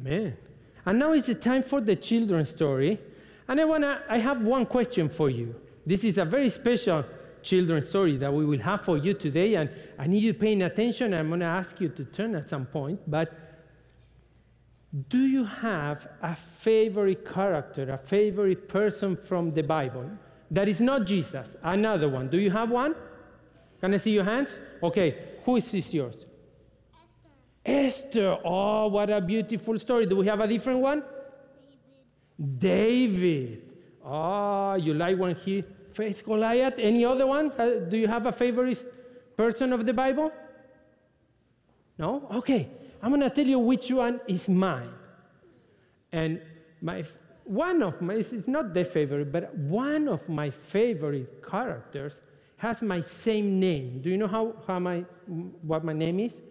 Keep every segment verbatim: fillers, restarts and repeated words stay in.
Amen. And now it's the time for the children's story. And I wanna, I have one question for you. This is a very special children's story that we will have for you today, and I need you paying attention. I'm gonna ask you to turn at some point, but do you have a favorite character, a favorite person from the Bible that is not Jesus? Another one. Do you have one? Can I see your hands? Okay, who is this yours? Esther. Esther. Oh, what a beautiful story. Do we have a different one? David. David. Oh, you like when he faced Goliath? Any other one? Do you have a favorite person of the Bible? No? Okay. I'm going to tell you which one is mine. And my one of my, it's not the favorite, but one of my favorite characters has my same name. Do you know how, how my, what my name is?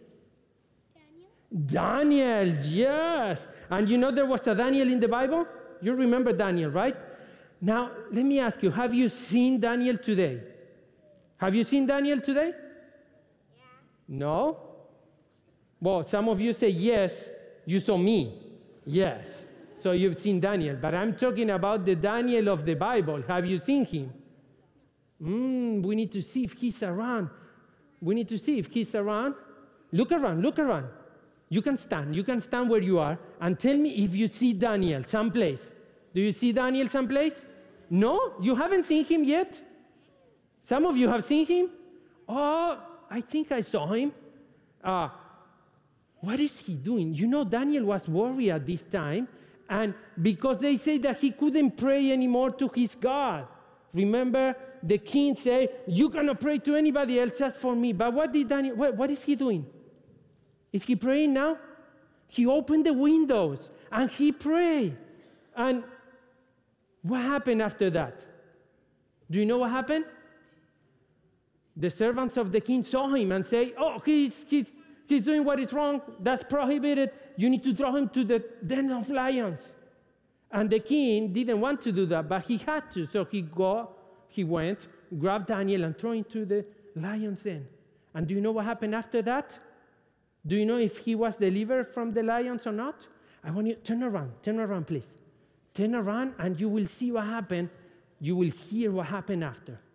Daniel. Daniel, yes. And you know there was a Daniel in the Bible? You remember Daniel, right? Now, let me ask you, have you seen Daniel today? Have you seen Daniel today? Yeah. No? Well, some of you say yes, you saw me. Yes. So you've seen Daniel. But I'm talking about the Daniel of the Bible. Have you seen him? Mm, we need to see if he's around. We need to see if he's around. Look around, look around. You can stand. You can stand where you are and tell me if you see Daniel someplace. Do you see Daniel someplace? No? You haven't seen him yet? Some of you have seen him? Oh, I think I saw him. Uh, what is he doing? You know, Daniel was worried at this time, and because they say that he couldn't pray anymore to his God. Remember, the king said, you cannot pray to anybody else, just for me. But what did Daniel, what, what is he doing? Is he praying now? He opened the windows, and he prayed. And what happened after that? Do you know what happened? The servants of the king saw him and say, oh, he's, he's, he's doing what is wrong. That's prohibited. You need to throw him to the den of lions. And the king didn't want to do that, but he had to. So he, go, he went, grabbed Daniel, and threw him to the lion's den. And do you know what happened after that? Do you know if he was delivered from the lions or not? I want you to turn around. Turn around, please. Turn around, and you will see what happened. You will hear what happened after.